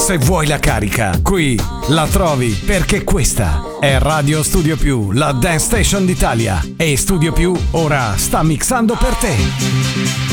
Se vuoi la carica, qui la trovi, perché questa è Radio Studio Più, la Dance Station d'Italia. E Studio Più ora sta mixando per te.